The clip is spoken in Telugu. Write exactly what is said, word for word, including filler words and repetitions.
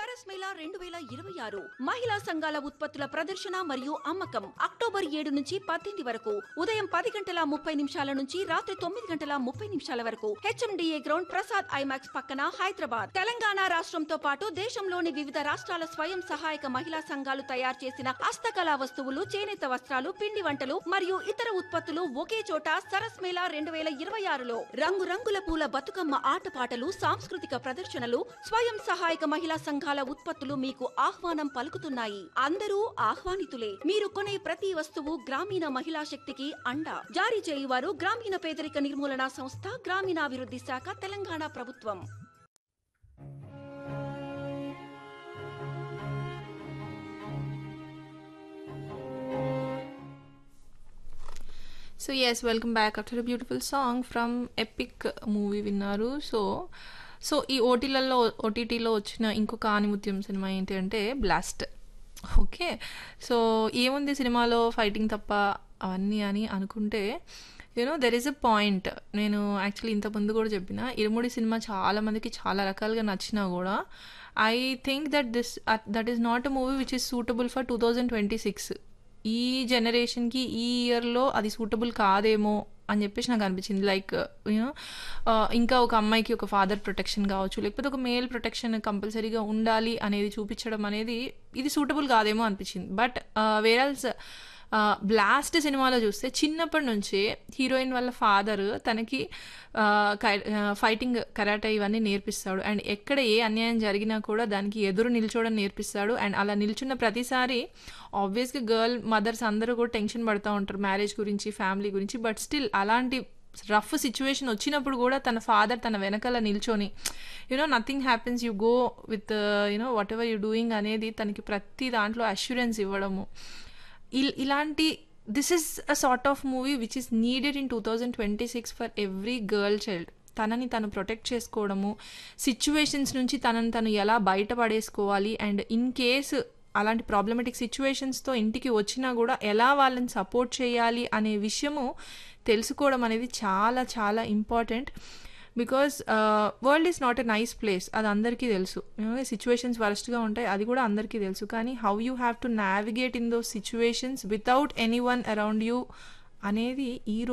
సరస్ మేళా రెండు వేల ఇరవై ఆరు మహిళా సంఘాల ఉత్పత్తుల ప్రదర్శన మరియు అమ్మకం అక్టోబర్ ఏడు నుంచి పద్దెనిమిది వరకు ఉదయం పది గంటల ముప్పై నిమిషాల నుంచి రాత్రి తొమ్మిది గంటల ముప్పై నిమిషాల వరకు హెచ్ఎండిఏ గ్రౌండ్ ప్రసాద్ ఐమాక్స్ పక్కన హైదరాబాద్. తెలంగాణ రాష్ట్రంతో పాటు దేశంలోని వివిధ రాష్ట్రాల స్వయం సహాయక మహిళా సంఘాలు తయారు చేసిన హస్తకళా వస్తువులు, చేనేత వస్త్రాలు, పిండి వంటలు మరియు ఇతర ఉత్పత్తులు ఒకే చోట సరస్ మేళా రెండు వేల ఇరవై ఆరులో రంగురంగుల పూల బతుకమ్మ ఆటపాటలు, సాంస్కృతిక ప్రదర్శనలు, స్వయం సహాయక మహిళా సంఘాల ఉత్పత్తులు మీకు ఆహ్వానం పలుకుతున్నాయి. అందరూ ఆహ్వానితులే. మీరు కొనే ప్రతి వస్తువు గ్రామీణ మహిళా శక్తికి అండ. జారీ చేయువారు గ్రామీణ పేదరిక నిర్మూలన సంస్థ, గ్రామీణాభివృద్ధి శాఖ, తెలంగాణ ప్రభుత్వం. So yes, welcome back after a beautiful song from epic movie విన్నారు. సో సో ఈ ఓటీలలో ఓటీటీలో వచ్చిన ఇంకొక ఆనిముత్యం సినిమా ఏంటి అంటే బ్లాస్ట్. ఓకే, సో ఏముంది సినిమాలో ఫైటింగ్ తప్ప అవన్నీ అని అనుకుంటే, you know there is a point. నేను యాక్చువల్లీ ఇంతకుముందు కూడా చెప్పిన, ఇరుముడి సినిమా చాలా మందికి చాలా రకాలుగా నచ్చినా కూడా I think that this that is not a movie which is suitable for two thousand twenty six. ఈ జనరేషన్కి ఈ ఇయర్లో అది సూటబుల్ కాదేమో అని చెప్పేసి నాకు అనిపించింది. లైక్ యూనో ఇంకా ఒక అమ్మాయికి ఒక ఫాదర్ ప్రొటెక్షన్ కావచ్చు, లేకపోతే ఒక మేల్ ప్రొటెక్షన్ కంపల్సరీగా ఉండాలి అనేది చూపించడం అనేది ఇది సూటబుల్ కాదేమో అనిపించింది. బట్ వేరల్స్ బ్లాస్ట్ సినిమాలో చూస్తే చిన్నప్పటి నుంచే హీరోయిన్ వాళ్ళ ఫాదర్ తనకి ఫైటింగ్, కరాటే ఇవన్నీ నేర్పిస్తాడు. అండ్ ఎక్కడ ఏ అన్యాయం జరిగినా కూడా దానికి ఎదురు నిల్చోవడం నేర్పిస్తాడు. అండ్ అలా నిల్చున్న ప్రతిసారి ఆబ్వియస్గా గర్ల్ మదర్స్ అందరూ కూడా టెన్షన్ పడుతూ ఉంటారు మ్యారేజ్ గురించి, ఫ్యామిలీ గురించి. బట్ స్టిల్ అలాంటి రఫ్ సిచ్యువేషన్ వచ్చినప్పుడు కూడా తన ఫాదర్ తన వెనకాల నిల్చొని you know nothing happens, you go with you know what ever you doing అనేది తనకి ప్రతి దాంట్లో అష్యూరెన్స్ ఇవ్వడము. ఇలాంటి this is a sort of movie which is needed in two thousand twenty six for every girl child. తనని తను ప్రొటెక్ట్ చేసుకోవడము, సిచ్యువేషన్స్ నుంచి తనని తను ఎలా బయటపడేసుకోవాలి, అండ్ ఇన్ కేసు అలాంటి ప్రాబ్లమెటిక్ సిచ్యువేషన్స్తో ఇంటికి వచ్చినా కూడా ఎలా వాళ్ళని సపోర్ట్ చేయాలి అనే విషయము తెలుసుకోవడం అనేది చాలా చాలా important. Because world is not a nice place, అది అందరికీ తెలుసు. సిచ్యువేషన్స్ వరస్ట్గా ఉంటాయి, అది కూడా అందరికీ తెలుసు. కానీ how you have to navigate in those situations without any one around you అనేది ఈ